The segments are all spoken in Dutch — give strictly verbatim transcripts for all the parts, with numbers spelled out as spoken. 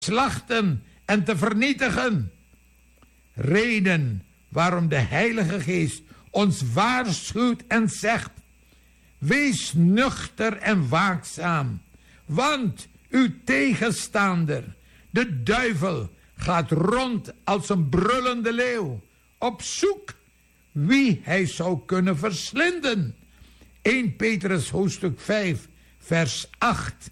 slachten en te vernietigen. Reden waarom de Heilige Geest ons waarschuwt en zegt: wees nuchter en waakzaam, want uw tegenstander, de duivel, gaat rond als een brullende leeuw, op zoek wie hij zou kunnen verslinden. Eerste Petrus hoofdstuk vijf, vers acht.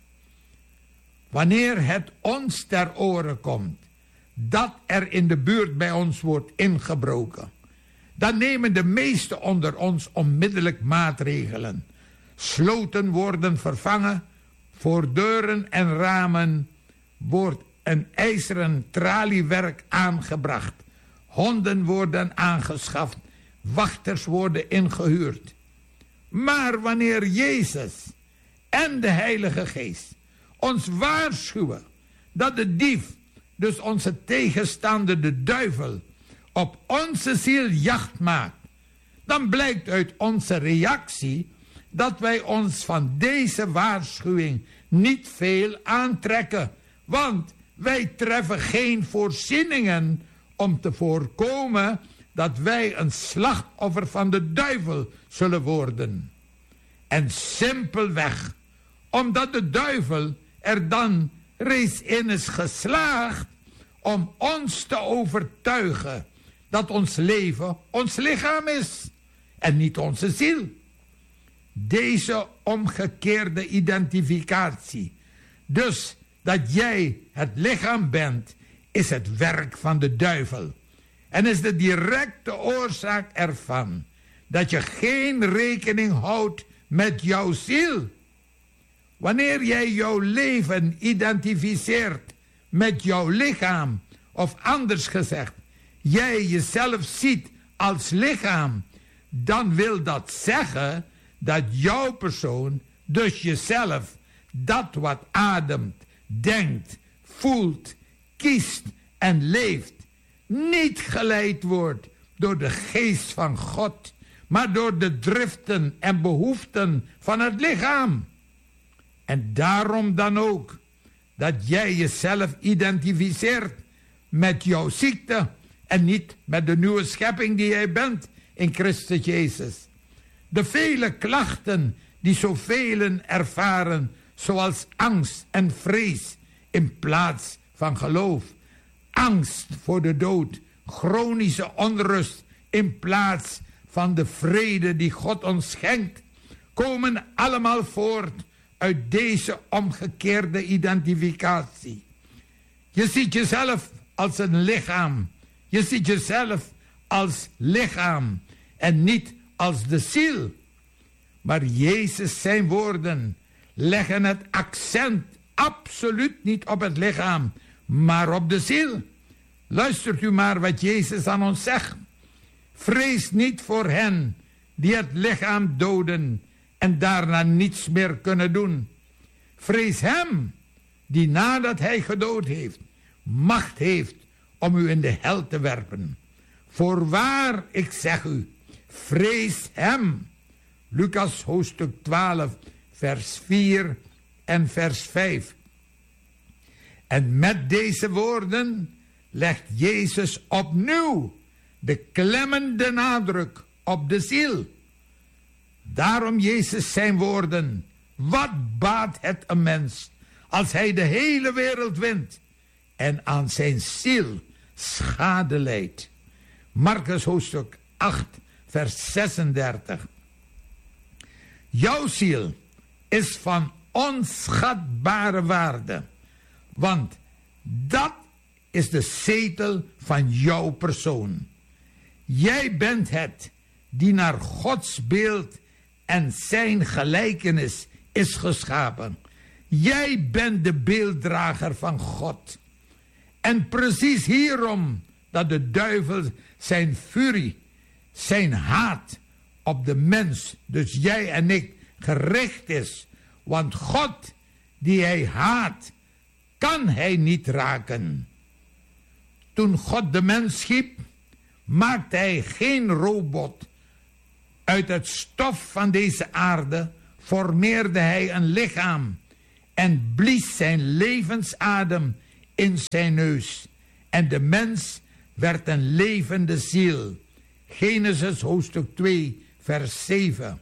Wanneer het ons ter oren komt dat er in de buurt bij ons wordt ingebroken, dan nemen de meesten onder ons onmiddellijk maatregelen. Sloten worden vervangen, voor deuren en ramen wordt een ijzeren traliewerk aangebracht. Honden worden aangeschaft, wachters worden ingehuurd. Maar wanneer Jezus en de Heilige Geest ons waarschuwen dat de dief, dus onze tegenstander de duivel, op onze ziel jacht maakt, dan blijkt uit onze reactie dat wij ons van deze waarschuwing niet veel aantrekken, want wij treffen geen voorzieningen om te voorkomen dat wij een slachtoffer van de duivel zullen worden. En simpelweg omdat de duivel er dan reeds in is geslaagd om ons te overtuigen dat ons leven ons lichaam is en niet onze ziel. Deze omgekeerde identificatie, dus dat jij het lichaam bent, is het werk van de duivel en is de directe oorzaak ervan dat je geen rekening houdt met jouw ziel. Wanneer jij jouw leven identificeert met jouw lichaam, of anders gezegd, jij jezelf ziet als lichaam, dan wil dat zeggen dat jouw persoon, dus jezelf, dat wat ademt, denkt, voelt, kiest en leeft, niet geleid wordt door de geest van God, maar door de driften en behoeften van het lichaam. En daarom dan ook dat jij jezelf identificeert met jouw ziekte en niet met de nieuwe schepping die jij bent in Christus Jezus. De vele klachten die zoveel ervaren, zoals angst en vrees in plaats van geloof, angst voor de dood, chronische onrust in plaats van de vrede die God ons schenkt, komen allemaal voort uit deze omgekeerde identificatie. Je ziet jezelf als een lichaam. Je ziet jezelf als lichaam en niet als de ziel. Maar Jezus zijn woorden leggen het accent absoluut niet op het lichaam, maar op de ziel. Luistert u maar wat Jezus aan ons zegt. Vrees niet voor hen die het lichaam doden en daarna niets meer kunnen doen. Vrees hem die nadat hij gedood heeft, macht heeft om u in de hel te werpen. Voorwaar, ik zeg u, vrees hem. Lucas hoofdstuk twaalf, vers vier en vers vijf. En met deze woorden legt Jezus opnieuw de klemmende nadruk op de ziel. Daarom Jezus zijn woorden: wat baat het een mens als hij de hele wereld wint en aan zijn ziel schade leidt. Markus hoofdstuk acht, vers zesendertig. Jouw ziel is van onschatbare waarde, want dat is de zetel van jouw persoon. Jij bent het die naar Gods beeld en zijn gelijkenis is geschapen. Jij bent de beelddrager van God. En precies hierom dat de duivel zijn furie, zijn haat op de mens, dus jij en ik, gericht is. Want God, die hij haat, kan hij niet raken. Toen God de mens schiep, maakte hij geen robot. Uit het stof van deze aarde formeerde hij een lichaam en blies zijn levensadem in zijn neus. En de mens werd een levende ziel. Genesis hoofdstuk twee, vers zeven.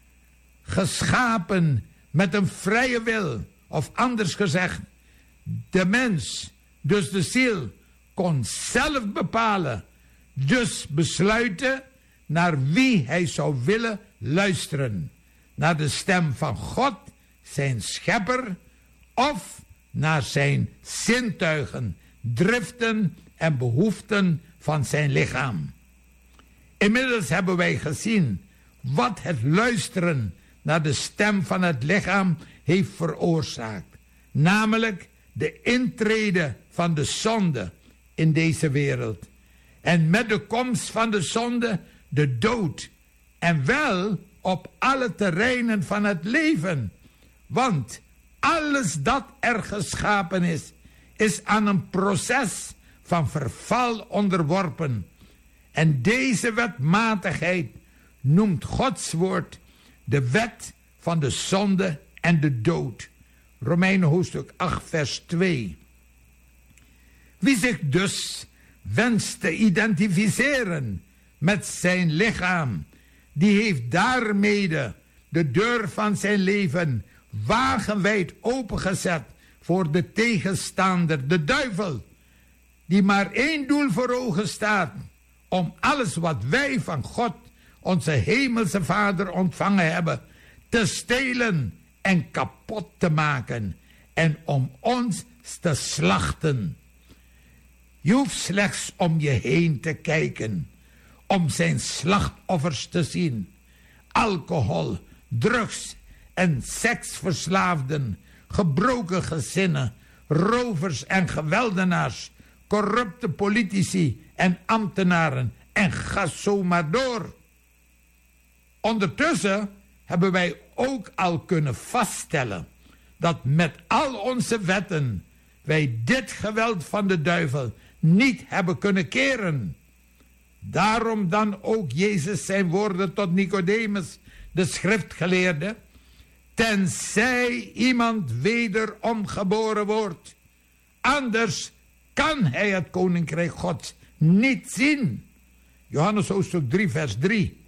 Geschapen met een vrije wil. Of anders gezegd, de mens, dus de ziel, kon zelf bepalen. Dus besluiten naar wie hij zou willen luisteren. Naar de stem van God, zijn schepper, of naar zijn zintuigen, driften en behoeften van zijn lichaam. Inmiddels hebben wij gezien wat het luisteren naar de stem van het lichaam heeft veroorzaakt. Namelijk de intrede van de zonde in deze wereld. En met de komst van de zonde de dood. En wel op alle terreinen van het leven. Want alles dat er geschapen is, is aan een proces van verval onderworpen. En deze wetmatigheid noemt Gods woord de wet van de zonde en de dood. Romeinen hoofdstuk acht vers twee. Wie zich dus wenst te identificeren met zijn lichaam, die heeft daarmede de deur van zijn leven wagenwijd opengezet voor de tegenstander, de duivel, die maar één doel voor ogen staat: om alles wat wij van God, onze hemelse Vader, ontvangen hebben, te stelen en kapot te maken en om ons te slachten. Je hoeft slechts om je heen te kijken om zijn slachtoffers te zien. Alcohol, drugs en seksverslaafden, gebroken gezinnen, rovers en geweldenaars, corrupte politici en ambtenaren en ga zo maar door. Ondertussen hebben wij ook al kunnen vaststellen dat met al onze wetten wij dit geweld van de duivel niet hebben kunnen keren. Daarom dan ook Jezus zijn woorden tot Nicodemus, de schriftgeleerde: tenzij iemand wederom geboren wordt, anders kan hij het koninkrijk Gods niet zien. Johannes hoofdstuk drie vers drie.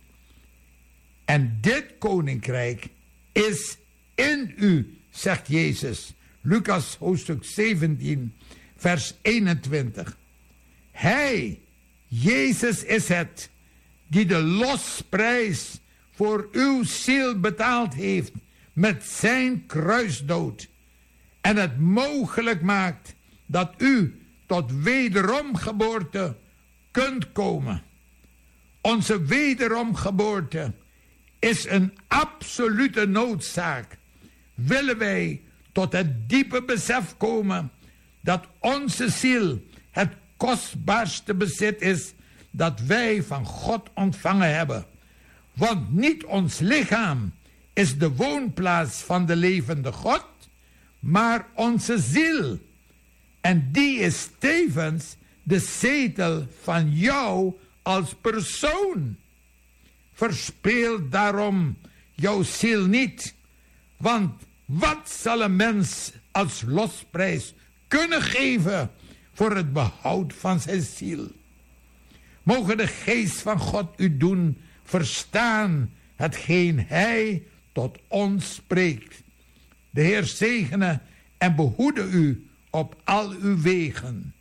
En dit koninkrijk is in u, zegt Jezus. Lucas hoofdstuk zeventien vers eenentwintig. Hij, Jezus is het, die de losprijs voor uw ziel betaald heeft met zijn kruisdood. En het mogelijk maakt dat u tot wederomgeboorte kunt komen. Onze wederomgeboorte is een absolute noodzaak. Willen wij tot het diepe besef komen dat onze ziel het kostbaarste bezit is dat wij van God ontvangen hebben. Want niet ons lichaam is de woonplaats van de levende God, maar onze ziel. En die is tevens de zetel van jou als persoon. Verspeel daarom jouw ziel niet. Want wat zal een mens als losprijs kunnen geven voor het behoud van zijn ziel? Mogen de geest van God u doen verstaan hetgeen hij tot ons spreekt. De Heer zegene en behoede u op al uw wegen.